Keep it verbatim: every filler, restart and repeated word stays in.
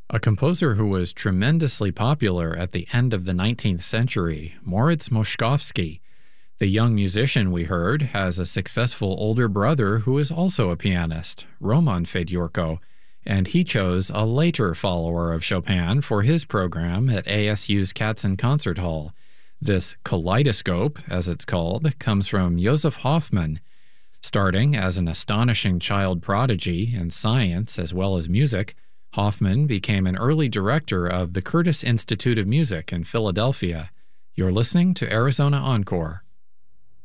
A composer who was tremendously popular at the end of the nineteenth century, Moritz Moszkowski. The young musician we heard has a successful older brother who is also a pianist, Roman Fedyorko, and he chose a later follower of Chopin for his program at A S U's Katzen Concert Hall. This kaleidoscope, as it's called, comes from Josef Hoffmann. Starting as an astonishing child prodigy in science as well as music, Hoffmann became an early director of the Curtis Institute of Music in Philadelphia. You're listening to Arizona Encore.